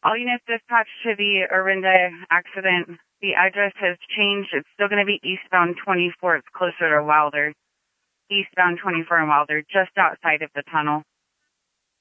All units dispatched to the Orinda accident. The address has changed. It's still going to be eastbound 24. It's closer to Wilder. Eastbound 24 and Wilder, just outside of the tunnel.